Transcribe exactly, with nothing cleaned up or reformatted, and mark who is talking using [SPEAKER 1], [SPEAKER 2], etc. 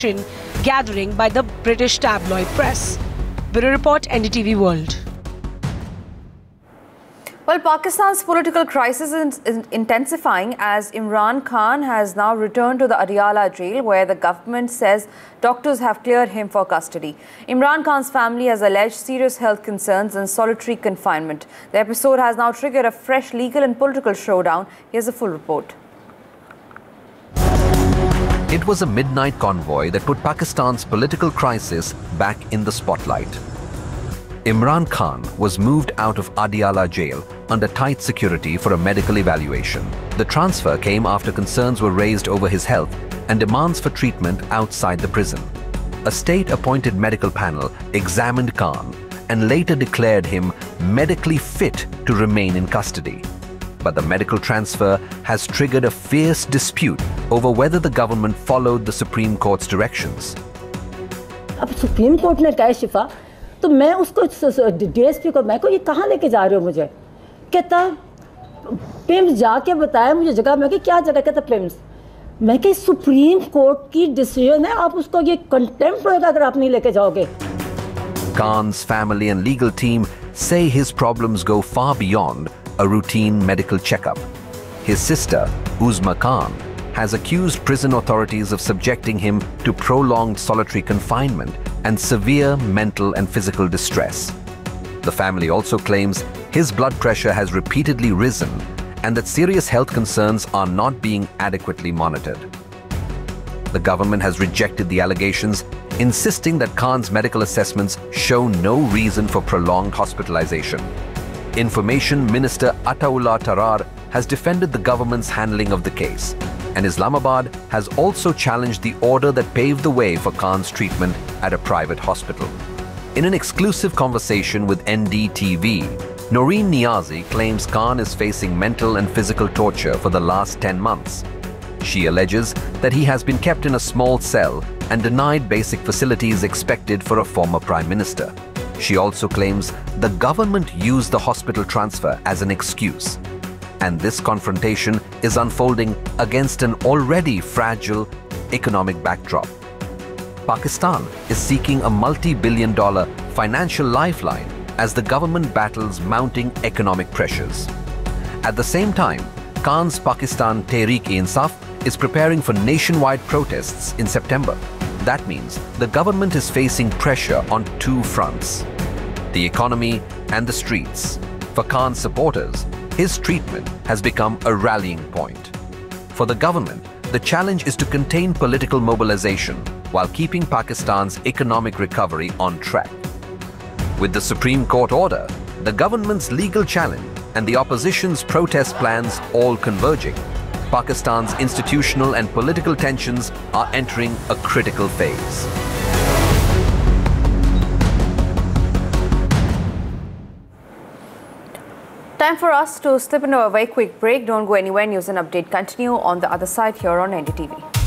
[SPEAKER 1] gathering by the British tabloid press. Bureau Report, N D T V World.
[SPEAKER 2] Well, Pakistan's political crisis is intensifying as Imran Khan has now returned to the Adiala jail, where the government says doctors have cleared him for custody. Imran Khan's family has alleged serious health concerns and solitary confinement. The episode has now triggered a fresh legal and political showdown. Here's a full report.
[SPEAKER 3] It was a midnight convoy that put Pakistan's political crisis back in the spotlight. Imran Khan was moved out of Adiala jail under tight security for a medical evaluation. The transfer came after concerns were raised over his health and demands for treatment outside the prison. A state-appointed medical panel examined Khan and later declared him medically fit to remain in custody. But the medical transfer has triggered a fierce dispute over whether the government followed the Supreme Court's directions.
[SPEAKER 4] अब supreme court ने कहा शिफा, तो मैं उसको DSP को मैं को ये कहाँ लेके जा रहे हो मुझे? कहता पिम्स जाके बताया मुझे जगह, मैं कि क्या जगह? कहता पिम्स। मैं कि सुप्रीम कोर्ट की डिसीजन है, आप उसको ये कंटेम्प्ट होगा अगर आप नहीं लेके जाओगे।
[SPEAKER 3] Khan's family and legal team say his problems go far beyond a routine medical checkup. His sister, Uzma Khan, has accused prison authorities of subjecting him to prolonged solitary confinement and severe mental and physical distress. The family also claims his blood pressure has repeatedly risen and that serious health concerns are not being adequately monitored. The government has rejected the allegations, insisting that Khan's medical assessments show no reason for prolonged hospitalization. Information Minister Ataullah Tarar has defended the government's handling of the case, and Islamabad has also challenged the order that paved the way for Khan's treatment at a private hospital. In an exclusive conversation with N D T V, Noreen Niazi claims Khan is facing mental and physical torture for the last ten months. She alleges that he has been kept in a small cell and denied basic facilities expected for a former prime minister. She also claims the government used the hospital transfer as an excuse. And this confrontation is unfolding against an already fragile economic backdrop. Pakistan is seeking a multi-billion dollar financial lifeline as the government battles mounting economic pressures. At the same time, Khan's Pakistan Tehreek-e-Insaf is preparing for nationwide protests in September. That means the government is facing pressure on two fronts: the economy and the streets. For Khan's supporters, his treatment has become a rallying point. For the government, the challenge is to contain political mobilization while keeping Pakistan's economic recovery on track. With the Supreme Court order, the government's legal challenge and the opposition's protest plans all converging, Pakistan's institutional and political tensions are entering a critical phase.
[SPEAKER 2] Time for us to slip into a very quick break. Don't go anywhere. News and update continue on the other side here on N D T V.